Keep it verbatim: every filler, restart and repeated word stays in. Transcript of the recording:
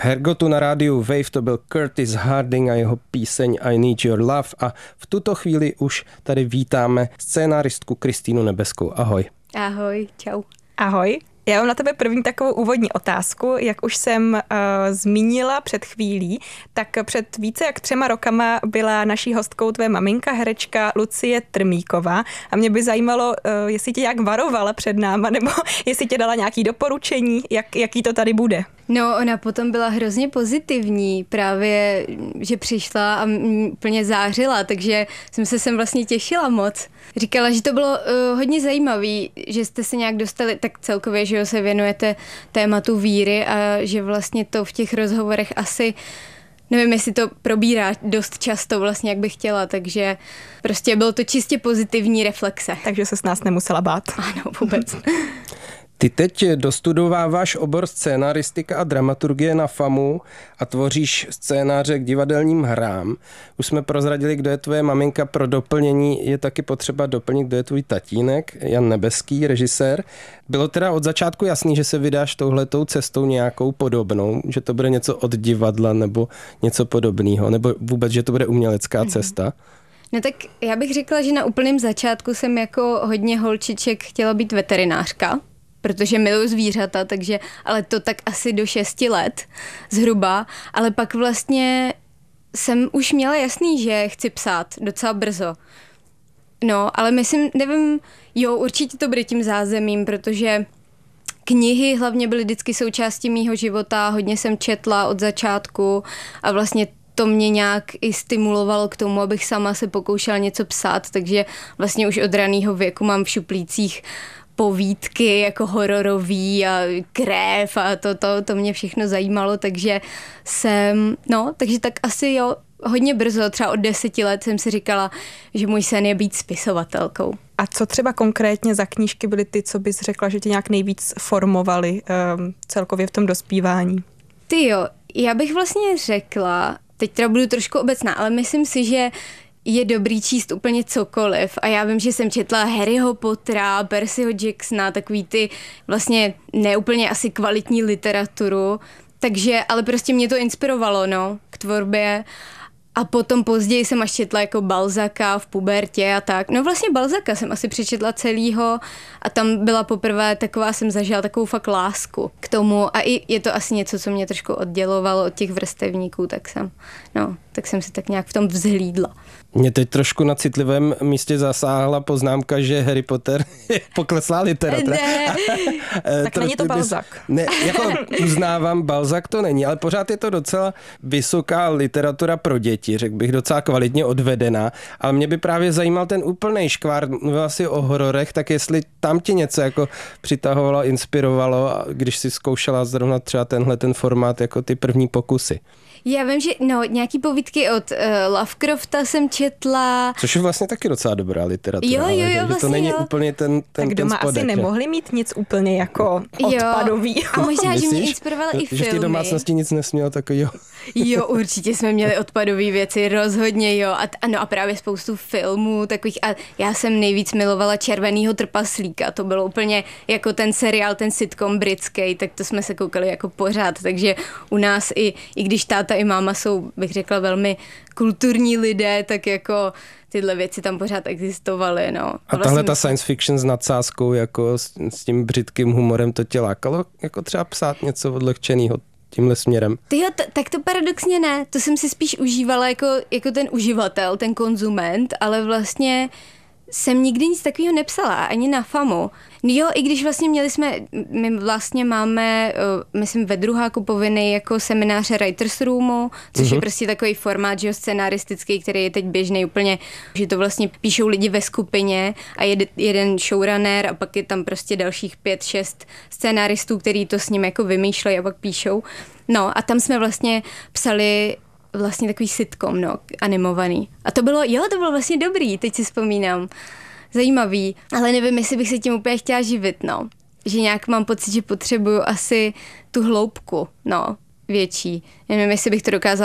Hergotu na rádiu Wave to byl Curtis Harding a jeho píseň I Need Your Love a v tuto chvíli už tady vítáme scénáristku Kristýnu Nebeskou. Ahoj. Ahoj, čau. Ahoj. Já mám na tebe první takovou úvodní otázku. Jak už jsem uh, zmínila před chvílí, tak před více jak třema rokama byla naší hostkou tvé maminka, herečka Lucie Trmíková. A mě by zajímalo, uh, jestli tě jak varovala před náma, nebo jestli tě dala nějaké doporučení, jak, jaký to tady bude. No, ona potom byla hrozně pozitivní, právě, že přišla a úplně zářila, takže jsem se sem vlastně těšila moc. Říkala, že to bylo uh, hodně zajímavé, že jste se nějak dostali, tak celkově, že se věnujete tématu víry a že vlastně to v těch rozhovorech asi, nevím, jestli to probírá dost často vlastně, jak bych chtěla, takže prostě bylo to čistě pozitivní reflexe. Takže se s nás nemusela bát. Ano, vůbec. Ty teď dostudováváš obor scénaristika a dramaturgie na FAMu a tvoříš scénáře k divadelním hrám. Už jsme prozradili, kdo je tvoje maminka. Pro doplnění je taky potřeba doplnit, kdo je tvůj tatínek, Jan Nebeský, režisér. Bylo teda od začátku jasný, že se vydáš touhletou cestou nějakou podobnou, že to bude něco od divadla nebo něco podobného, nebo vůbec, že to bude umělecká cesta? No tak já bych řekla, že na úplném začátku jsem jako hodně holčiček chtěla být veterinářka, protože miluji zvířata, takže, ale to tak asi do šesti let zhruba, ale pak vlastně jsem už měla jasný, že chci psát docela brzo. No, ale myslím, nevím, jo, určitě to bude tím zázemím, protože knihy hlavně byly vždycky součástí mýho života, hodně jsem četla od začátku a vlastně to mě nějak i stimulovalo k tomu, abych sama se pokoušela něco psát, takže vlastně už od raného věku mám v šuplících povídky jako hororový a krev a to, to, to mě všechno zajímalo, takže jsem, no, takže tak asi jo, hodně brzo, třeba od deseti let jsem si říkala, že můj sen je být spisovatelkou. A co třeba konkrétně za knížky byly ty, co bys řekla, že tě nějak nejvíc formovaly um, celkově v tom dospívání? Ty jo, já bych vlastně řekla, teď teda budu trošku obecná, ale myslím si, že je dobrý číst úplně cokoliv a já vím, že jsem četla Harryho Pottera, Percyho Jacksona, takový ty vlastně neúplně asi kvalitní literaturu, takže, ale prostě mě to inspirovalo, no, k tvorbě. A potom později jsem až četla jako Balzaka v pubertě a tak. No vlastně Balzaka jsem asi přečetla celýho a tam byla poprvé taková, jsem zažila takovou fakt lásku k tomu a i je to asi něco, co mě trošku oddělovalo od těch vrstevníků, tak jsem, no, tak jsem se tak nějak v tom vzhlídla. Mě teď trošku na citlivém místě zasáhla poznámka, že Harry Potter je pokleslá literatura. Ne. Tak není to Balzac. Ne, jako uznávám, Balzac to není, ale pořád je to docela vysoká literatura pro děti, řekl bych, docela kvalitně odvedená, ale mě by právě zajímal ten úplnej škvár, mluvila si o hororech, tak jestli tam tě něco jako přitahovalo, inspirovalo, když si zkoušela zrovna třeba tenhle ten formát jako ty první pokusy. Já vím, že no, nějaký povídky od uh, Lovecrafta jsem četla. Což je vlastně taky docela dobrá literatura. Jo, jo, jo, že, vlastně že to není jo. úplně ten, ten, tak doma ten spodek, asi že? nemohli mít nic úplně jako odpadový. A možná, Myslíš? že mě inspirovala i filmy. Že v té domácnosti nic nesmělo takovýho. Jo, určitě jsme měli odpadové věci, rozhodně jo. A, ano, a právě spoustu filmů takových. A já jsem nejvíc milovala Červenýho trpaslíka. To bylo úplně jako ten seriál, ten sitcom britský, tak to jsme se koukali jako pořád. Takže u nás i, i když táta i máma jsou, bych řekla, velmi kulturní lidé, tak jako tyhle věci tam pořád existovaly, no. A, a tahle ta science fiction s nadsázkou, jako s, s tím britským humorem, to tě lákalo jako třeba psát něco odlehčenýho tímhle směrem? Tyjo, t- tak to paradoxně ne. To jsem si spíš užívala jako, jako ten uživatel, ten konzument, ale vlastně jsem nikdy nic takového nepsala, ani na FAMu. Jo, i když vlastně měli jsme, my vlastně máme, myslím, ve druháku povinný jako semináře Writers Roomu, což mm-hmm. je prostě takový formát, že jo, scenaristický, který je teď běžný úplně, že to vlastně píšou lidi ve skupině a jed, jeden showrunner a pak je tam prostě dalších pět, šest scénaristů, který to s ním jako vymýšlejí a pak píšou. No a tam jsme vlastně psali vlastně takový sitcom, no, animovaný. A to bylo, jo, to bylo vlastně dobrý, teď si vzpomínám. Zajímavý, ale nevím, jestli bych se tím úplně chtěla živit, no. Že nějak mám pocit, že potřebuju asi tu hloubku, no, větší. Nevím, jestli bych to dokázala